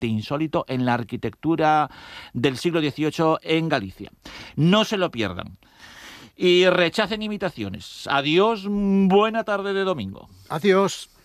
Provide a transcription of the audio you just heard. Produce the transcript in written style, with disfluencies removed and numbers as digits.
absolutamente insólito en la arquitectura del siglo XVIII en Galicia. No se lo pierdan. Y rechacen imitaciones. Adiós, buena tarde de domingo. Adiós.